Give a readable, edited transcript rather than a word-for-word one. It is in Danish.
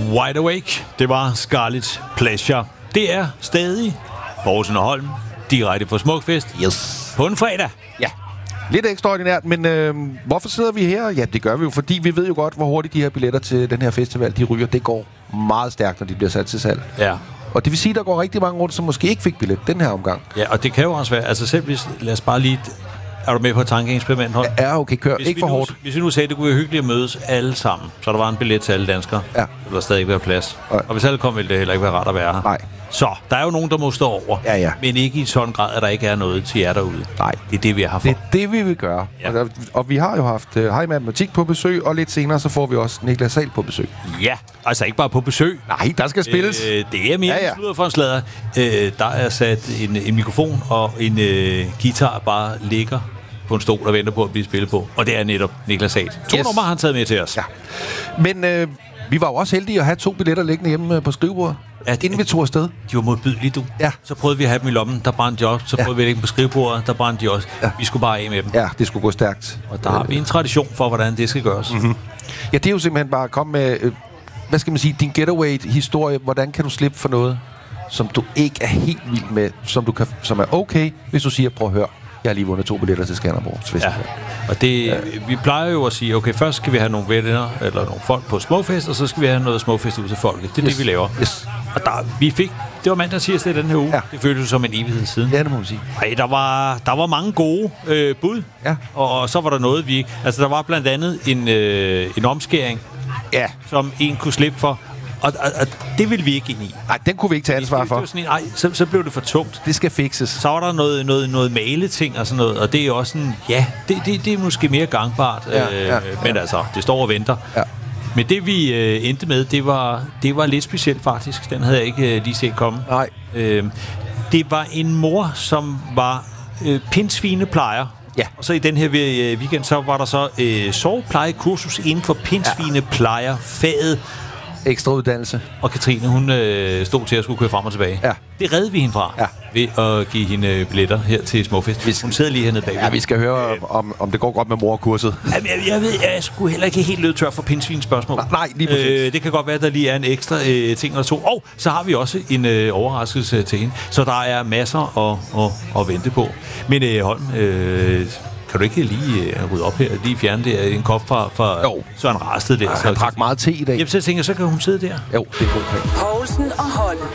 Wide Awake, det var Scarlet Pleasure. Det er stadig Poulsen og Holm, direkte fra Smukfest. Yes. På en fredag. Ja. Lidt ekstraordinært, men hvorfor sidder vi her? Ja, det gør vi jo, fordi vi ved jo godt, hvor hurtigt de her billetter til den her festival, de ryger. Det går meget stærkt, når de bliver sat til salg. Ja. Og det vil sige, at der går rigtig mange rundt, som måske ikke fik billet den her omgang. Ja, og det kan jo også være, altså selv hvis, lad os bare lige... Er du med på tankeeksperiment, Holm? Ja, okay, kør. Ikke for hårdt. Hvis vi nu sagde, at det kunne være hyggeligt at mødes alle sammen, så der var en billet til alle danskere, ja. Så ville der stadig ikke være plads. Ja. Og hvis alle kom, ville det heller ikke være rart at være her. Nej. Så der er jo nogen, der må stå over. Ja, ja. Men ikke i sådan grad, at der ikke er noget til jer derude. Nej. Det er det, vi har for. Det er det, vi vil gøre. Ja. Og vi har jo haft Hej Matematik på besøg, og lidt senere, så får vi også Niklas Sahl på besøg. Ja, altså ikke bare på besøg. Nej, der skal spilles. Det er mere sludder for en sladder. Der er sat en mikrofon og en guitar bare ligger på en stol, der venter på at blive spillet på. Og det er netop Niklas Sahl. 2 numre har han taget med til os. Ja. Men vi var jo også heldige at have 2 billetter liggende hjemme på skrivebordet. Ja, inden vi tog afsted. De var modbydelige, du. Ja. Så prøvede vi at have dem i lommen, der brændte de også. Så prøvede vi at lægge dem på skrivebordet, der brændte de også. Ja. Vi skulle bare af med dem. Ja, det skulle gå stærkt. Og der har vi en tradition for, hvordan det skal gøres. Mm-hmm. Ja, det er jo simpelthen bare at komme med, hvad skal man sige, din getaway-historie. Hvordan kan du slippe for noget, som du ikke er helt vild med, som er okay, hvis du siger, prøv at høre, jeg har lige vundet 2 billetter til Skanderborg. Ja. Og det, vi plejer jo at sige, okay, først skal vi have nogle venner, eller nogle folk på Smukfest, og så skal vi have noget Smukfest ud til folket. Det er det, vi laver. Yes. Og det var mandag tirsdag den her uge. Ja. Det føltes som en evighed siden. Ja, det må man sige. Ej, der var mange gode bud. Ja. Og så var der noget, vi... Altså, der var blandt andet en omskæring, som en kunne slippe for. Og det ville vi ikke ind i. Nej, den kunne vi ikke tage ansvar for. Nej, så blev det for tungt. Det skal fikses. Så var der noget maleting og sådan noget, og det er også sådan, det er måske mere gangbart. Men altså, det står og venter. Ja. Men det vi endte med, det var lidt specielt faktisk. Den havde jeg ikke lige set komme. Nej. Det var en mor, som var pindsvineplejer. Ja. Og så i den her weekend, så var der så soveplejekursus inden for pindsvineplejerfaget. Ekstra uddannelse. Og Katrine, hun stod til at skulle køre frem og tilbage. Ja. Det reddede vi hende fra ved at give hende billetter her til Smukfest. Hun sidder lige hernede bagved. Ja, vi skal høre, om det går godt med morkurset. Jeg ved, jeg skulle heller ikke helt løbe tør for pindsvinspørgsmål. Nej, lige præcis. Det kan godt være, at der lige er en ekstra ting eller to. Og så har vi også en overraskelse til hende. Så der er masser at vente på. Men Holm... Kan du ikke lige rydde op her, lige fjerne det en kop fra Søren Rasted der? Han drak meget te i dag. Jamen, så tænker jeg, så kan hun sidde der. Jo, det er god. Poulsen og Holm.